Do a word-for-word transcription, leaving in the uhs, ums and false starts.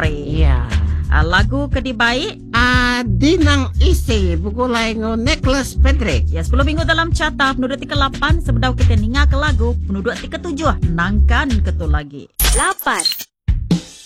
Pre. Ya. Uh, lagu kedi baik. Ah, dinang isi bugulay ngo Nicholas Pedrick. Ya, sepuluh minggu dalam carta penuduk tika lapan sebedau kita ninga ke lagu penuduk tika tujuh nangkan ketu lagi. lapan.